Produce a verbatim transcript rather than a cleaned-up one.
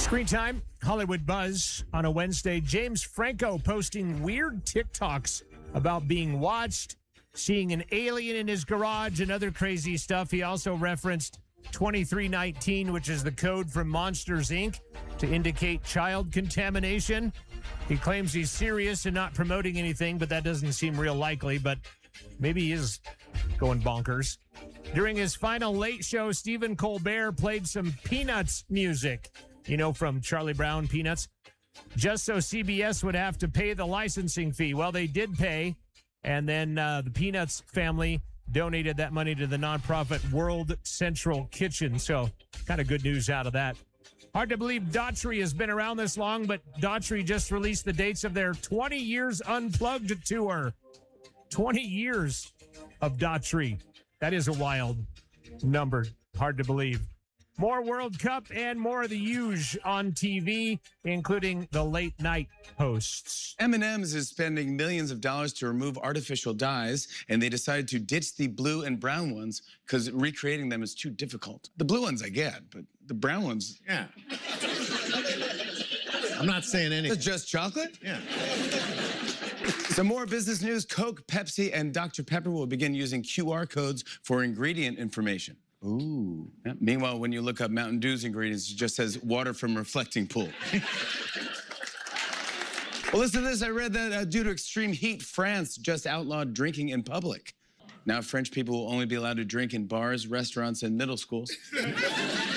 Screen time, Hollywood Buzz on a Wednesday. James Franco posting weird TikToks about being watched, seeing an alien in his garage, and other crazy stuff. He also referenced twenty-three nineteen, which is the code from Monsters, Incorporated, to indicate child contamination. He claims he's serious and not promoting anything, but that doesn't seem real likely. But maybe he is going bonkers. During his final late show, Stephen Colbert played some Peanuts music, you know, from Charlie Brown, Peanuts, just so C B S would have to pay the licensing fee. Well, they did pay, and then uh, the Peanuts family donated that money to the nonprofit World Central Kitchen. So kind of good news out of that. Hard to believe Daughtry has been around this long, but Daughtry just released the dates of their twenty years Unplugged tour. twenty years of Daughtry. That is a wild number. Hard to believe. More World Cup and more of the huge on T V, including the late night hosts. M and M's is spending millions of dollars to remove artificial dyes, and they decided to ditch the blue and brown ones because recreating them is too difficult. The blue ones I get, but the brown ones... Yeah. I'm not saying anything. It's just chocolate? Yeah. Some more business news. Coke, Pepsi, and Doctor Pepper will begin using Q R codes for ingredient information. Ooh. Yeah. Meanwhile, when you look up Mountain Dew's ingredients, it just says water from reflecting pool. Well, listen to this. I read that uh, due to extreme heat, France just outlawed drinking in public. Now French people will only be allowed to drink in bars, restaurants, and middle schools.